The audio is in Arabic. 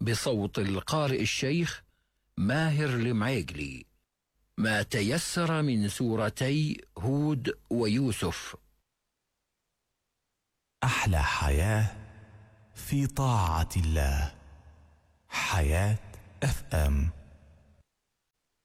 بصوت القارئ الشيخ ماهر المعيقلي ما تيسر من سورتي هود ويوسف. أحلى حياة في طاعة الله. حياة FM.